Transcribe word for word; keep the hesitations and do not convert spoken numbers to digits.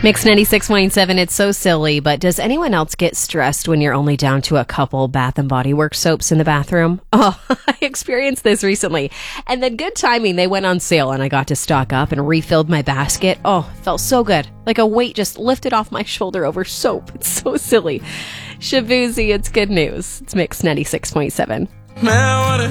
Mix ninety-six point seven, it's so silly, but does anyone else get stressed when you're only down to a couple Bath and Body Works soaps in the bathroom? Oh, I experienced this recently. And then good timing, they went on sale and I got to stock up and refilled my basket. Oh, it felt so good. Like a weight just lifted off my shoulder over soap. It's so silly. Shabuzi, it's good news. It's Mix ninety-six point seven.